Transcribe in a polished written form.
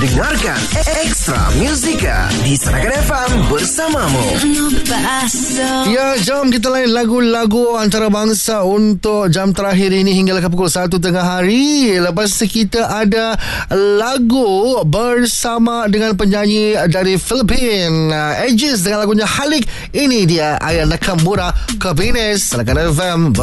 Dengarkan Extra Musica di Serangga FM bersamamu. Ya, jom kita lain lagu-lagu antarabangsa untuk jam terakhir ini hinggalah ke pukul 1 tengah hari. Lepas kita ada lagu bersama dengan penyanyi dari Filipina, Aegis dengan lagunya Halik. Ini dia Aya Nakamura, Kabines, Serangga FM